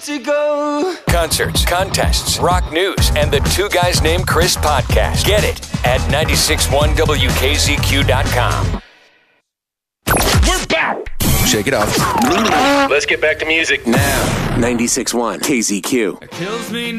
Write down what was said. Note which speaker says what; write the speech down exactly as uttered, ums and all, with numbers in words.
Speaker 1: To go.
Speaker 2: Concerts, contests, rock news, and the Two Guys Named Chris podcast. Get it at ninety-six point one W K Z Q dot com.
Speaker 3: We're back.
Speaker 4: Shake it off.
Speaker 3: Let's get back to music
Speaker 4: now. ninety-six point one K Z Q.
Speaker 1: It kills me